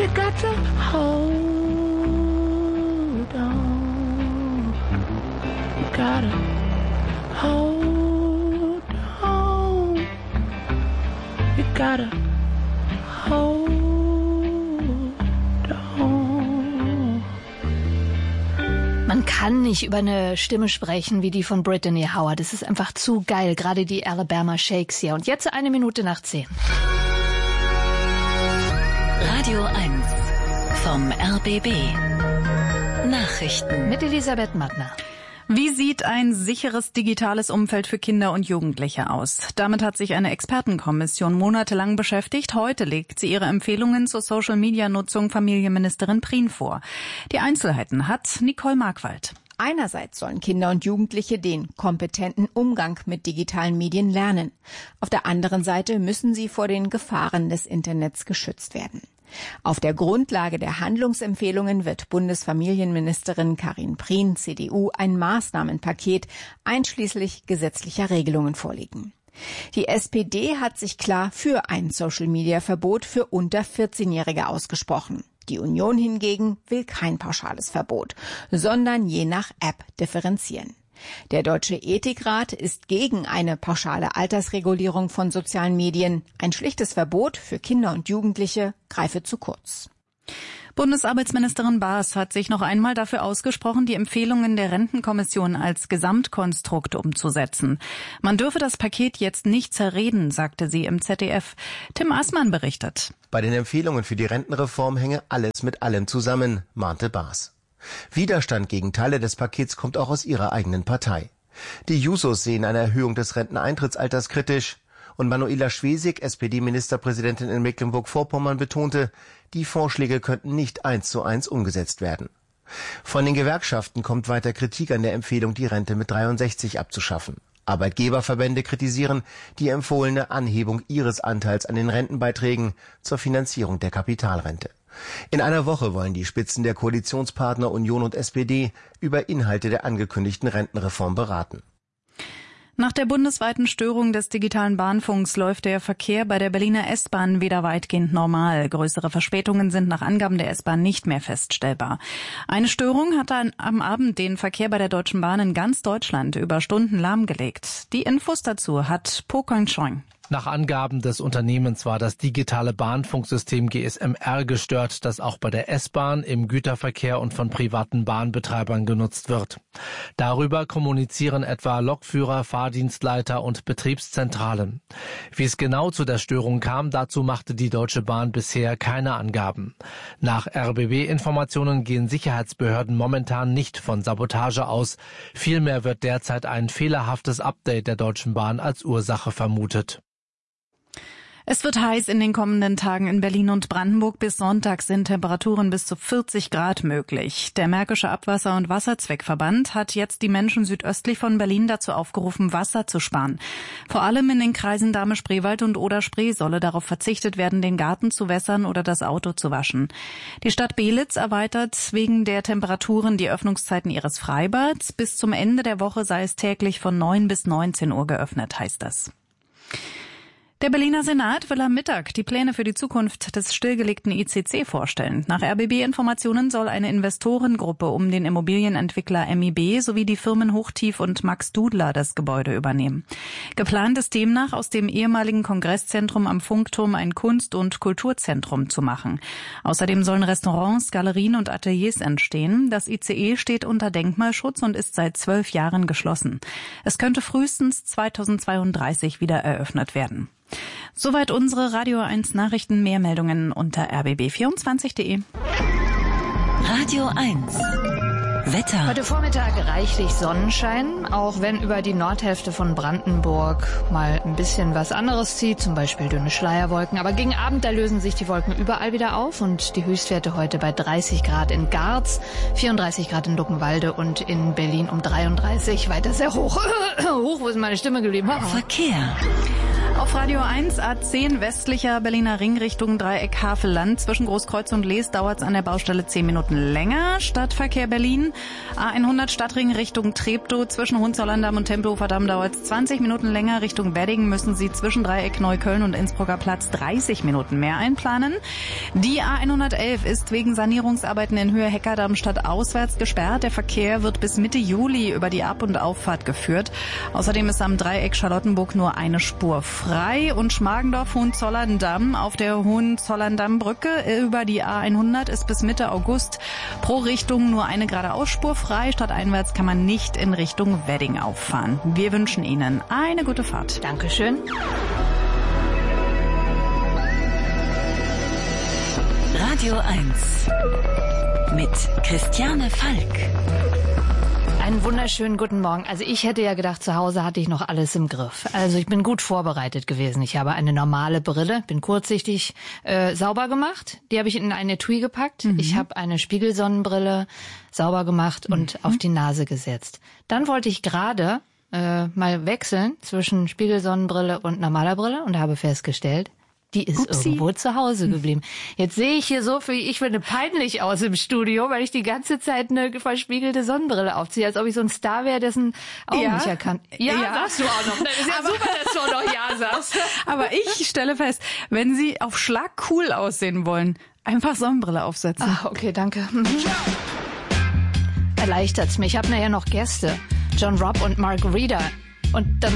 You got to hold on. You gotta hold on. You gotta hold on. Man kann nicht über eine Stimme sprechen wie die von Brittany Howard. Das ist einfach zu geil, gerade die Alabama Shakes hier. Und jetzt 9:01. Radio 1 vom RBB. Nachrichten Mit Elisabeth Mattner. Wie sieht ein sicheres digitales Umfeld für Kinder und Jugendliche aus? Damit hat sich eine Expertenkommission monatelang beschäftigt. Heute legt sie ihre Empfehlungen zur Social-Media-Nutzung Familienministerin Prien vor. Die Einzelheiten hat Nicole Markwald. Einerseits sollen Kinder und Jugendliche den kompetenten Umgang mit digitalen Medien lernen. Auf der anderen Seite müssen sie vor den Gefahren des Internets geschützt werden. Auf der Grundlage der Handlungsempfehlungen wird Bundesfamilienministerin Karin Prien, CDU, ein Maßnahmenpaket einschließlich gesetzlicher Regelungen vorlegen. Die SPD hat sich klar für ein Social-Media-Verbot für unter 14-Jährige ausgesprochen. Die Union hingegen will kein pauschales Verbot, sondern je nach App differenzieren. Der Deutsche Ethikrat ist gegen eine pauschale Altersregulierung von sozialen Medien. Ein schlichtes Verbot für Kinder und Jugendliche greife zu kurz. Bundesarbeitsministerin Baas hat sich noch einmal dafür ausgesprochen, die Empfehlungen der Rentenkommission als Gesamtkonstrukt umzusetzen. Man dürfe das Paket jetzt nicht zerreden, sagte sie im ZDF. Tim Assmann berichtet. Bei den Empfehlungen für die Rentenreform hänge alles mit allem zusammen, mahnte Baas. Widerstand gegen Teile des Pakets kommt auch aus ihrer eigenen Partei. Die Jusos sehen eine Erhöhung des Renteneintrittsalters kritisch. Und Manuela Schwesig, SPD-Ministerpräsidentin in Mecklenburg-Vorpommern, betonte, die Vorschläge könnten nicht 1:1 umgesetzt werden. Von den Gewerkschaften kommt weiter Kritik an der Empfehlung, die Rente mit 63 abzuschaffen. Arbeitgeberverbände kritisieren die empfohlene Anhebung ihres Anteils an den Rentenbeiträgen zur Finanzierung der Kapitalrente. In einer Woche wollen die Spitzen der Koalitionspartner Union und SPD über Inhalte der angekündigten Rentenreform beraten. Nach der bundesweiten Störung des digitalen Bahnfunks läuft der Verkehr bei der Berliner S-Bahn wieder weitgehend normal. Größere Verspätungen sind nach Angaben der S-Bahn nicht mehr feststellbar. Eine Störung hat am Abend den Verkehr bei der Deutschen Bahn in ganz Deutschland über Stunden lahmgelegt. Die Infos dazu hat Po Kong-Chong. Nach Angaben des Unternehmens war das digitale Bahnfunksystem GSM-R gestört, das auch bei der S-Bahn, im Güterverkehr und von privaten Bahnbetreibern genutzt wird. Darüber kommunizieren etwa Lokführer, Fahrdienstleiter und Betriebszentralen. Wie es genau zu der Störung kam, dazu machte die Deutsche Bahn bisher keine Angaben. Nach RBB-Informationen gehen Sicherheitsbehörden momentan nicht von Sabotage aus. Vielmehr wird derzeit ein fehlerhaftes Update der Deutschen Bahn als Ursache vermutet. Es wird heiß in den kommenden Tagen in Berlin und Brandenburg. Bis Sonntag sind Temperaturen bis zu 40 Grad möglich. Der Märkische Abwasser- und Wasserzweckverband hat jetzt die Menschen südöstlich von Berlin dazu aufgerufen, Wasser zu sparen. Vor allem in den Kreisen Dahme-Spreewald und Oder-Spree solle darauf verzichtet werden, den Garten zu wässern oder das Auto zu waschen. Die Stadt Belitz erweitert wegen der Temperaturen die Öffnungszeiten ihres Freibads. Bis zum Ende der Woche sei es täglich von 9 bis 19 Uhr geöffnet, heißt das. Der Berliner Senat will am Mittag die Pläne für die Zukunft des stillgelegten ICC vorstellen. Nach RBB-Informationen soll eine Investorengruppe um den Immobilienentwickler MIB sowie die Firmen Hochtief und Max Dudler das Gebäude übernehmen. Geplant ist demnach, aus dem ehemaligen Kongresszentrum am Funkturm ein Kunst- und Kulturzentrum zu machen. Außerdem sollen Restaurants, Galerien und Ateliers entstehen. Das ICE steht unter Denkmalschutz und ist seit 12 Jahren geschlossen. Es könnte frühestens 2032 wieder eröffnet werden. Soweit unsere Radio 1 Nachrichten. Mehr Meldungen unter rbb24.de. Radio 1 Wetter. Heute Vormittag reichlich Sonnenschein, auch wenn über die Nordhälfte von Brandenburg mal ein bisschen was anderes zieht, zum Beispiel dünne Schleierwolken. Aber gegen Abend, da lösen sich die Wolken überall wieder auf und die Höchstwerte heute bei 30 Grad in Garz, 34 Grad in Luckenwalde und in Berlin um 33. Weiter sehr hoch. Hoch, wo ist meine Stimme geblieben? Verkehr. Auf Radio 1 A10 westlicher Berliner Ring Richtung Dreieck Havelland. Zwischen Großkreuz und Lees dauert es an der Baustelle 10 Minuten länger. Stadtverkehr Berlin. A100 Stadtring Richtung Treptow. Zwischen Hohenzollern-Damm und Tempelhofer Damm dauert es 20 Minuten länger. Richtung Wedding müssen Sie zwischen Dreieck Neukölln und Innsbrucker Platz 30 Minuten mehr einplanen. Die A111 ist wegen Sanierungsarbeiten in Höhe Heckerdamm stadtauswärts gesperrt. Der Verkehr wird bis Mitte Juli über die Ab- und Auffahrt geführt. Außerdem ist am Dreieck Charlottenburg nur eine Spur frei und Schmargendorf-Hohenzollern-Damm auf der Hohenzollern-Damm-Brücke über die A100 ist bis Mitte August pro Richtung nur eine geradeausspur frei. Stadteinwärts kann man nicht in Richtung Wedding auffahren. Wir wünschen Ihnen eine gute Fahrt. Dankeschön. Radio 1 mit Christiane Falk. Einen wunderschönen guten Morgen. Also ich hätte ja gedacht, zu Hause hatte ich noch alles im Griff. Also ich bin gut vorbereitet gewesen. Ich habe eine normale Brille, bin kurzsichtig sauber gemacht. Die habe ich in ein Etui gepackt. Ich habe eine Spiegelsonnenbrille sauber gemacht und auf die Nase gesetzt. Dann wollte ich gerade mal wechseln zwischen Spiegelsonnenbrille und normaler Brille und habe festgestellt, die ist irgendwo zu Hause geblieben. Jetzt sehe ich hier so, ich finde peinlich aus im Studio, weil ich die ganze Zeit eine verspiegelte Sonnenbrille aufziehe, als ob ich so ein Star wäre, dessen Augen nicht erkannt. Ja, sagst du auch noch. Das ist ja super, dass du auch noch Ja sagst. Aber ich stelle fest, wenn Sie auf Schlag cool aussehen wollen, einfach Sonnenbrille aufsetzen. Ach, okay, danke. Erleichtert's mich. Ich habe nachher noch Gäste. John Robb und Mark Reeder. Und dann